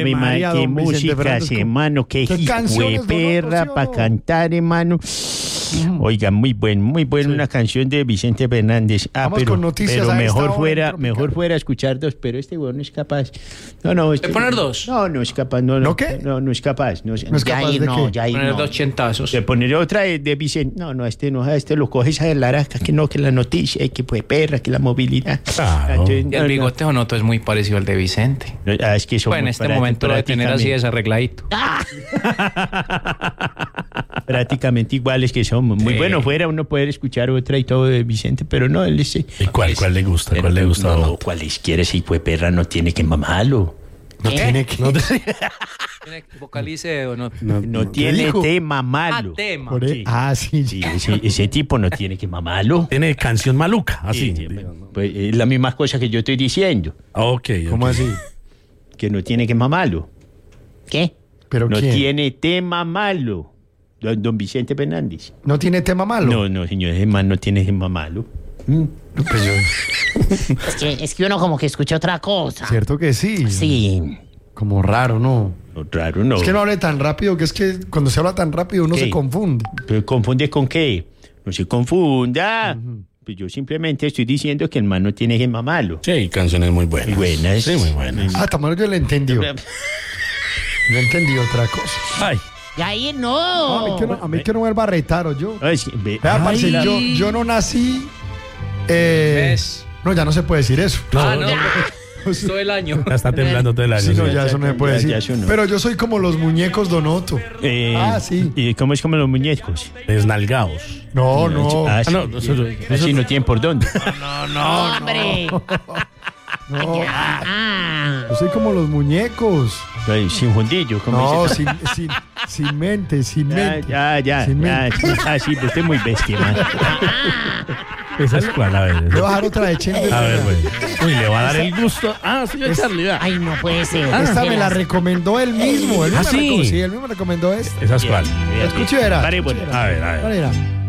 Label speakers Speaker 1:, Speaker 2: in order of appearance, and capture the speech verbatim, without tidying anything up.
Speaker 1: Ave María, qué música, hermano, qué hijo de perra para cantar, hermano. Oiga, muy bueno, muy buena sí. Una canción de Vicente Fernández. Ah,
Speaker 2: Vamos
Speaker 1: pero,
Speaker 2: con noticias
Speaker 1: pero mejor
Speaker 2: hora,
Speaker 1: fuera, mejor fuera escuchar dos, pero este güey no es capaz. No, no. Este,
Speaker 3: ¿De poner dos?
Speaker 1: No, no es capaz. No, no,
Speaker 2: ¿No qué?
Speaker 1: No, no es capaz. No,
Speaker 2: ¿No es capaz
Speaker 1: ya
Speaker 2: de
Speaker 1: no,
Speaker 2: qué?
Speaker 1: ya
Speaker 3: Poner
Speaker 1: no.
Speaker 3: dos chentazos.
Speaker 1: De poner otra de, de Vicente. No, no, este no, a este lo coges a la araca, que no, que la noticia, que fue perra, que la movilidad.
Speaker 4: Claro.
Speaker 1: Entonces,
Speaker 3: Y el bigote Jonoto es muy parecido al de Vicente.
Speaker 1: no, ah, es que somos
Speaker 3: Pues en este momento lo de tener así desarregladito.
Speaker 1: Prácticamente iguales que somos. Muy
Speaker 3: Sí.
Speaker 1: bueno fuera uno poder escuchar otra y todo de Vicente, pero no, él es...
Speaker 4: ¿Y cuál, cuál le gusta?
Speaker 1: Pero
Speaker 4: ¿Cuál le gusta?
Speaker 1: No,
Speaker 4: No,
Speaker 1: cuál quiere si fue perra no tiene que mamarlo.
Speaker 2: No tiene que...
Speaker 4: no,
Speaker 3: ¿Tiene vocalice o no?
Speaker 4: no,
Speaker 1: No
Speaker 4: no.
Speaker 1: tiene
Speaker 2: dijo?
Speaker 1: tema
Speaker 3: Ah,
Speaker 1: malo.
Speaker 3: tema.
Speaker 2: Por ahí-
Speaker 1: Sí.
Speaker 2: Ah, sí.
Speaker 1: Sí, ese, ese tipo no tiene que mamarlo.
Speaker 4: Tiene canción maluca, así.
Speaker 1: Sí, sí, pues, es la misma cosa que yo estoy diciendo,
Speaker 4: Ok,
Speaker 2: ¿Cómo
Speaker 4: ok.
Speaker 2: así?
Speaker 1: que no tiene que mamarlo. ¿Qué?
Speaker 2: ¿Pero
Speaker 1: No
Speaker 2: quién?
Speaker 1: tiene tema malo. Don, don Vicente Fernández.
Speaker 2: ¿No tiene tema malo?
Speaker 1: No, no, señor, ese man no tiene tema malo. Mm.
Speaker 2: Pues yo-
Speaker 5: Es que, es que uno como que escucha otra cosa.
Speaker 2: Cierto que sí.
Speaker 5: Sí.
Speaker 2: Como raro, ¿no?
Speaker 1: No, raro, no.
Speaker 2: Es que no hable tan rápido, que es que cuando se habla tan rápido uno
Speaker 1: ¿Qué?
Speaker 2: se confunde.
Speaker 1: ¿Pero confunde con qué? No se confunda. Pues yo simplemente estoy diciendo que el man no tiene tema malo.
Speaker 4: Sí, canciones muy buenas.
Speaker 1: Muy buenas.
Speaker 4: Sí, muy buenas.
Speaker 2: Ah, también yo le entendí. Yo entendí otra cosa.
Speaker 4: Ay,
Speaker 5: Y ahí
Speaker 2: No, a mí
Speaker 5: no.
Speaker 2: que no, a mí que no me vuelva a retar, o yo.
Speaker 1: Ay, sí, ve-
Speaker 2: Vea,
Speaker 1: ay,
Speaker 2: parce, yo, yo no nací... Eh,
Speaker 3: ¿Ves?
Speaker 2: no, ya no se puede decir eso.
Speaker 3: Ah, no. Todo el año.
Speaker 4: ya está temblando todo el año.
Speaker 2: Sí, no,
Speaker 4: sí.
Speaker 2: ya eso no se puede
Speaker 1: ya-
Speaker 2: decir.
Speaker 1: ya eso no.
Speaker 2: Pero yo soy como los muñecos Donoto.
Speaker 1: eh,
Speaker 2: Ah, sí.
Speaker 1: ¿Y cómo es como los muñecos?
Speaker 4: Desnalgados.
Speaker 2: No, no.
Speaker 1: Ah,
Speaker 4: Ah,
Speaker 1: sí.
Speaker 4: no, eso-
Speaker 1: Así no tienen por dónde.
Speaker 5: Hombre.
Speaker 2: No,
Speaker 5: Ah.
Speaker 2: yo soy como los muñecos.
Speaker 1: Ay, sin fundillo. ¿cómo
Speaker 2: No,
Speaker 1: dice?
Speaker 2: sin, sin, sin mente, sin
Speaker 1: Ya,
Speaker 2: mente.
Speaker 1: ya, ya,
Speaker 2: Sin
Speaker 1: ya.
Speaker 2: mente.
Speaker 1: Ah, sí, pues usted es muy bestia, man.
Speaker 4: Esa es cuál, a ver.
Speaker 2: Le voy a bajar otra de Chente.
Speaker 4: A ver, güey. Uy, le va a dar el gusto. Ah, señor Charlie, vea.
Speaker 5: Ay, no puede ser.
Speaker 2: Esta me la recomendó él mismo. Él mismo
Speaker 4: ¿Ah,
Speaker 2: me
Speaker 4: sí?
Speaker 2: recomendó, sí, él mismo me recomendó esta.
Speaker 4: Esa es cuál.
Speaker 2: Escuche, verá.
Speaker 1: Pare, bueno.
Speaker 4: A ver, a ver.
Speaker 2: ¿Cuál era?